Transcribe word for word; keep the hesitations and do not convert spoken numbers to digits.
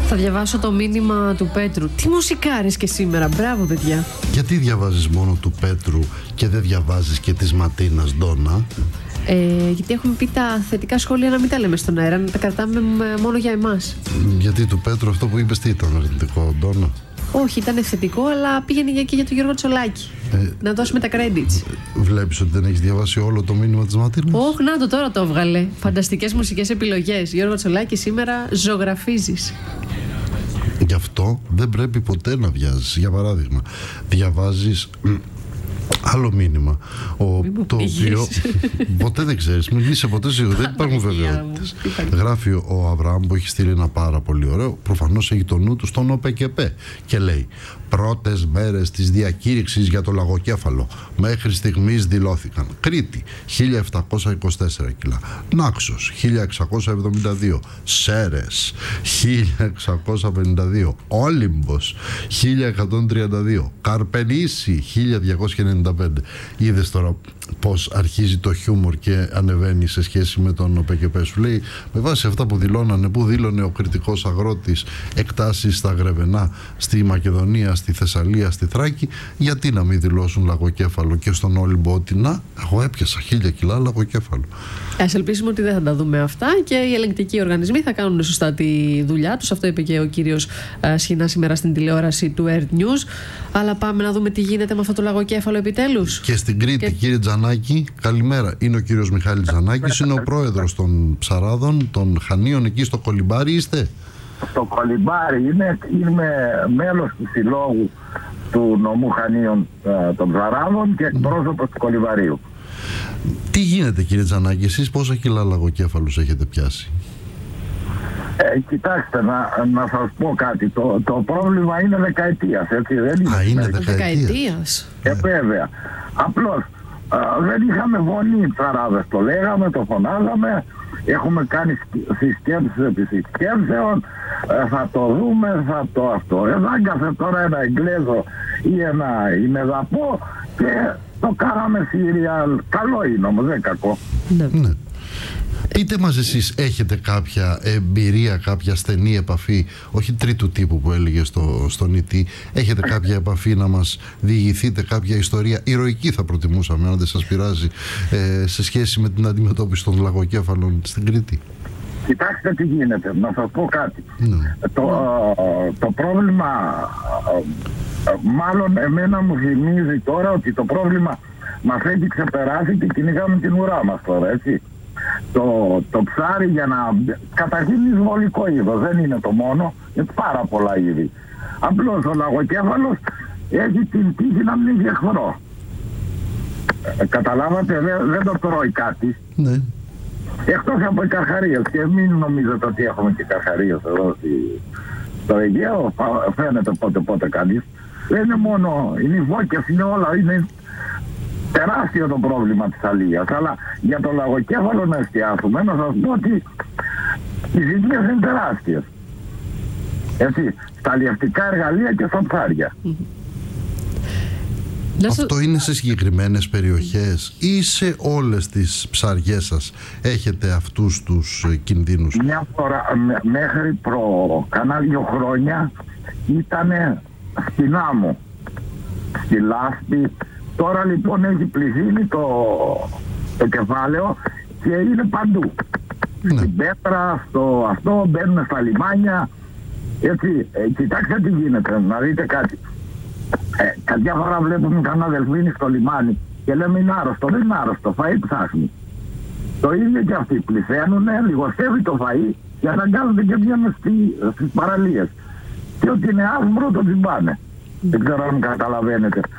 Θα διαβάσω το μήνυμα του Πέτρου. Τι μουσικάρες και σήμερα, μπράβο παιδιά. Γιατί διαβάζεις μόνο του Πέτρου και δεν διαβάζεις και της Ματίνας Ντόνα? Ε, γιατί έχουμε πει τα θετικά σχόλια να μην τα λέμε στον αέρα, να τα κρατάμε μόνο για εμάς. Γιατί του Πέτρου αυτό που είπες τι ήταν αρνητικό, Ντόνα? Όχι, ήταν θετικό, αλλά πήγαινε και για τον Γιώργο Τσολάκη. Ε, να δώσουμε τα credits. Βλέπεις ότι δεν έχεις διαβάσει όλο το μήνυμα της Ματίνας? Όχι, να το τώρα το έβγαλε. Φανταστικές μουσικές επιλογές. Γιώργο Τσολάκη, σήμερα ζωγραφίζεις. Γι' αυτό δεν πρέπει ποτέ να βιάζεις. Για παράδειγμα, διαβάζεις άλλο μήνυμα, ο, το οποίο ποτέ δεν ξέρεις, μην είσαι ποτέ σίγουρο, δεν υπάρχουν βεβαιότητες. Γράφει ο Αβραάμ που έχει στείλει ένα πάρα πολύ ωραίο, προφανώς έχει το νου του στον ΟΠΕΚΕΠΕ και λέει: πρώτες μέρες της διακήρυξης για το λαγοκέφαλο μέχρι στιγμής δηλώθηκαν Κρήτη χίλια επτακόσια είκοσι τέσσερα κιλά, Νάξος χίλια εξακόσια εβδομήντα δύο, Σέρες χίλια εξακόσια πενήντα δύο, Όλυμπος χίλια εκατόν τριάντα δύο, Καρπενήσι χίλια διακόσια ενενήντα πέντε. Είδες τώρα πως αρχίζει το χιούμορ και ανεβαίνει σε σχέση με τον ΟΠΕΚΕΠΕ. Σου λέει με βάση αυτά που δηλώνανε, που δήλωνε ο κριτικός αγρότης, εκτάσεις στα Γρεβενά, στη Μακεδονία, στη Θεσσαλία, στη Θράκη, γιατί να μην δηλώσουν λαγοκέφαλο και στον Όλυμπο ότι να, εγώ έπιασα χίλια κιλά λαγοκέφαλο. Ας ελπίσουμε ότι δεν θα τα δούμε αυτά και οι ελεγκτικοί οργανισμοί θα κάνουν σωστά τη δουλειά τους. Αυτό είπε και ο κύριος Σχοινά σήμερα στην τηλεόραση του Earth News. Αλλά πάμε να δούμε τι γίνεται με αυτό το λαγοκέφαλο επιτέλους. Και στην Κρήτη, και... κύριε Τζανάκη, καλημέρα. Είναι ο κύριος Μιχάλης Τζανάκης, είναι ο πρόεδρος των Ψαράδων, των Χανίων, εκεί στο Κολυμπάρι είστε? Στο Κολυμπάρι είμαι, είμαι μέλος του συλλόγου του νομού Χανίων ε, των Ψαράδων και εκπρόσωπος του Κολυμπαρίου. Τι γίνεται κύριε Τζανάκη, εσείς πόσα κιλά λαγοκέφαλους έχετε πιάσει? Ε, κοιτάξτε, να, να σας πω κάτι. Το, το πρόβλημα είναι δεκαετίας, έτσι δεν είναι? Α, είναι δεκαετίας. Ε, βέβαια. Απλώς α, δεν είχαμε φωνή οι ψαράδες. Το λέγαμε, το φωνάζαμε. Έχουμε κάνει συσκέψεις επί συσκέψεων. Ε, θα το δούμε, θα το αυτό. Εδάγκασε τώρα ένα Εγγλέζο ή ένα ημεδαπό και το κάναμε σύριαλ. Καλό είναι όμως, δεν κακό. Ναι. Ναι. Πείτε μας εσείς, έχετε κάποια εμπειρία, κάποια στενή επαφή, όχι τρίτου τύπου που έλεγε στο, στον ΙΤ, έχετε κάποια επαφή να μας διηγηθείτε κάποια ιστορία ηρωική, θα προτιμούσαμε, αν δεν σας πειράζει, ε, σε σχέση με την αντιμετώπιση των λαγοκέφαλων στην Κρήτη? Κοιτάξτε τι γίνεται, να σας πω κάτι. Ναι. Το, το πρόβλημα, μάλλον εμένα μου θυμίζει τώρα ότι το πρόβλημα μας έχει ξεπεράσει και κυνηγάμε την ουρά μας τώρα, έτσι. Το, το ψάρι, για να... καταρχήν είναι εισβολικό είδος, δεν είναι το μόνο, είναι πάρα πολλά είδη. Απλώς ο λαγοκέφαλος έχει την τύχη να μην έχει εχθρό. Ε, καταλάβατε, δεν, δεν το τρώει κάτι. Ναι. Εκτός από οι καρχαρίες, και μην νομίζετε ότι έχουμε και καρχαρίες εδώ στη, στο Αιγαίο, φαίνεται πότε πότε κανείς. Δεν είναι μόνο, είναι οι βόκες, είναι όλα, είναι τεράστιο το πρόβλημα της αλίας. Αλλά για το λαγοκέφαλο να εστιάσουμε, να σας πω ότι οι ζημίες είναι τεράστιες. Έτσι, στα αλλιευτικά εργαλεία και στα ψάρια. Αυτό είναι σε συγκεκριμένες περιοχές ή σε όλες τις ψαριές σας έχετε αυτούς τους κινδύνους? Μια φορά, μέχρι προ κανένα δύο χρόνια ήτανε στην άμμο, στη λάσπη. Τώρα λοιπόν έχει πληθύνει το, το κεφάλαιο και είναι παντού. Ναι. Στην πέτρα, στο αυτό, μπαίνουν στα λιμάνια. Έτσι, ε, κοιτάξτε τι γίνεται, να δείτε κάτι. Ε, κάποια φορά βλέπουμε κανένα δελφίνι στο λιμάνι και λέμε είναι άρρωστο. Δεν είναι άρρωστο, φαΐ ψάχνει. Το ίδιο και αυτοί πληθαίνουν, λιγοστεύει το φαΐ και αναγκάζονται και βγαίνουν στι, στις παραλίες. Και ότι είναι άσπρο το τσιμπάνε. Δεν ξέρω αν καταλαβαίνετε.